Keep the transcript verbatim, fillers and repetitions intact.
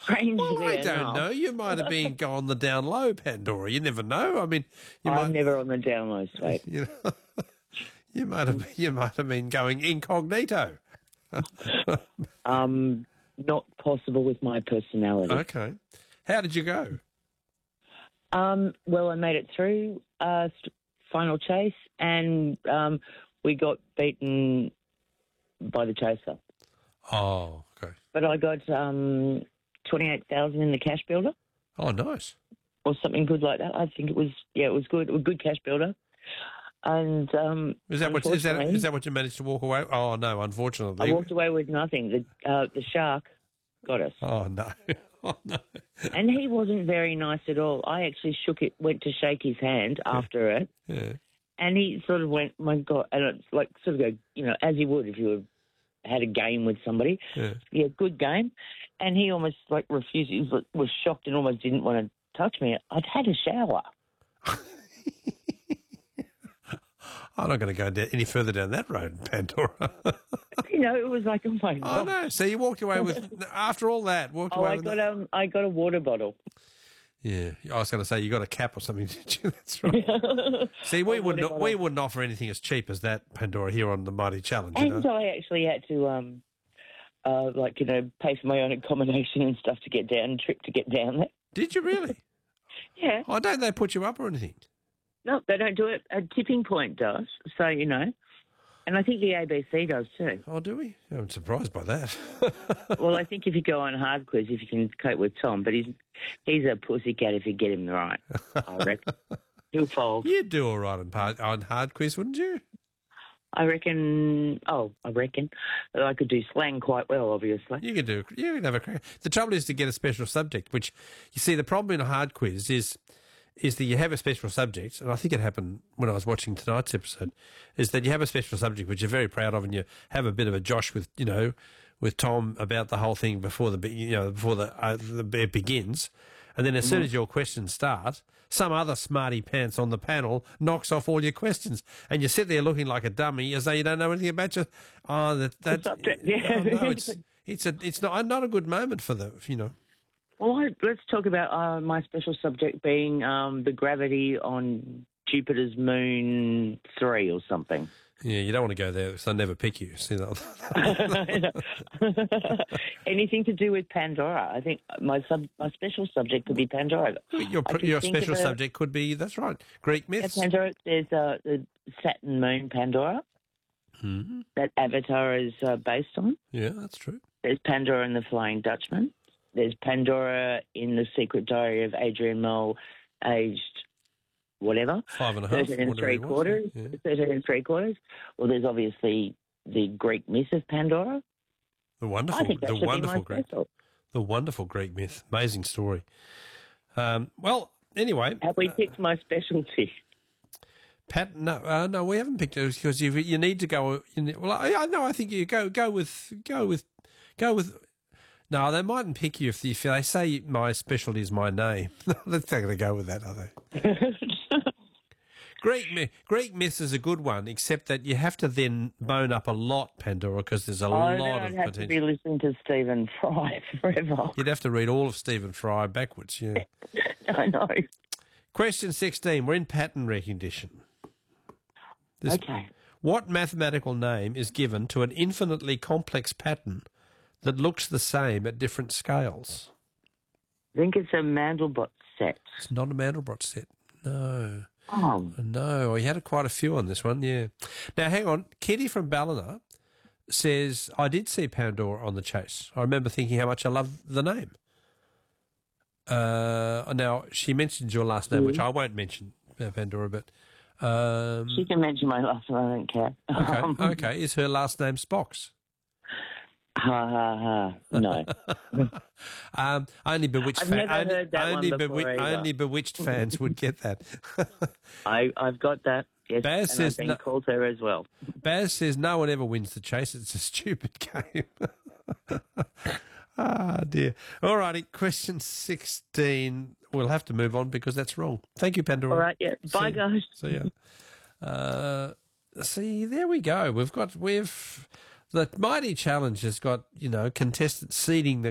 strangely Well, I enough. don't know. You might have been on the down low, Pandora. You never know. I mean, you I'm might, never on the down low, sweet. you know, you might have you might have been going incognito. um, not possible with my personality. Okay. How did you go? Um, well, I made it through uh, st- final chase, and um, we got beaten by the chaser. Oh, okay. But I got um, twenty-eight thousand in the cash builder, Oh, nice. or something good like that. I think it was, yeah, it was good. It was a good cash builder. And um, Is that what is that unfortunately, is that what you managed to walk away? Oh no, unfortunately. I walked away with nothing. The uh, the shark got us. Oh no. Oh no. And he wasn't very nice at all. I actually shook it, went to shake his hand after it, Yeah. and he sort of went, "My God!" And it's like sort of go, you know, as you would if you had a game with somebody. Yeah. Yeah, good game. And he almost like refused. He was, was shocked and almost didn't want to touch me. I'd had a shower. I'm not going to go down, any further down that road, Pandora. You know, it was like, oh my Oh God. no! So you walked away with after all that. Walked Oh, away I with got that. um, I got a water bottle. Yeah, I was going to say you got a cap or something, did you? That's right. See, we A wouldn't water we bottle. wouldn't offer anything as cheap as that, Pandora, here on the Mighty Challenge. You And know? I actually had to um, uh, like you know, pay for my own accommodation and stuff to get down, trip to get down there. Did you really? Yeah. Oh, don't they put you up or anything? No, they don't do it. A tipping point does. So, you know. And I think the A B C does too. Oh, do we? I'm surprised by that. Well, I think if you go on hard quiz, if you can cope with Tom, but he's he's a pussycat if you get him right, I reckon. He'll fold. You'd do all right on, par- on hard quiz, wouldn't you? I reckon, oh, I reckon. I could do slang quite well, obviously. You could do. You could have a crack. The trouble is to get a special subject, which you see the problem in a hard quiz is is that you have a special subject, and I think it happened when I was watching tonight's episode, is that you have a special subject which you're very proud of, and you have a bit of a josh with you know with Tom about the whole thing before the be- you know before the uh, the it begins, and then as soon as your questions start, some other smarty pants on the panel knocks off all your questions, and you sit there looking like a dummy as though you don't know anything about your oh that that subject, yeah. oh, no, it's it's a it's not not a good moment for the you know. Well, I, let's talk about uh, my special subject being um, the gravity on Jupiter's moon three or something. Yeah, you don't want to go there, so they never pick you. See that? Anything to do with Pandora. I think my sub, my special subject could be Pandora. Your I can your think of special a- subject could be that's right, Greek Yeah, myths. Pandora. There's uh, the Saturn moon Pandora Mhm. that Avatar is uh, based on. Yeah, that's true. There's Pandora and the Flying Dutchman. There's Pandora in the Secret Diary of Adrian Mole, aged whatever, Five and a half, thirteen and whatever three he was, quarters. yeah. Thirteen and three quarters. Well, there's obviously the Greek myth of Pandora. The I wonderful, think that the should be wonderful my Greek, special. the wonderful Greek myth. Amazing story. Um, well, anyway, Have we picked my specialty? Pat, no, uh, no, we haven't picked it because you you need to go. You need, well, I, I know. I think you go go with go with go with. No, they mightn't pick you if, if they say my specialty is my name. They're not going to go with that, are they? Greek myth, Greek myths is a good one, except that you have to then bone up a lot, Pandora, because there's a Oh, lot then of I'd have to potential. be listening to Stephen Fry forever. You'd have to read all of Stephen Fry backwards. Yeah. I know. Question sixteen. We're in pattern recognition. This, Okay. What mathematical name is given to an infinitely complex pattern that looks the same at different scales? I think it's a Mandelbrot set. It's not a Mandelbrot set. No. Oh, No. You had quite a few on this one, yeah. Now, hang on. Kitty from Ballina says, I did see Pandora on the chase. I remember thinking how much I love the name. Uh, now, she mentions your last name, which I won't mention, uh, Pandora, but... Um, she can mention my last name. I don't care. okay, okay. Is her last name Spox? Ha ha ha. No. Um, only bewitched I've fan- never only, heard that one only, before either. only bewitched fans would get that. I, I've got that. Yes, Baz and says I've been no- called her as well. Baz says no one ever wins the chase. It's a stupid game. Ah, dear. All righty. Question sixteen. We'll have to move on because that's wrong. Thank you, Pandora. All right, yeah. Bye, See- guys. See ya. Uh, see, there we go. We've got, we've, the Mighty Challenge has got, you know, contestants seeding the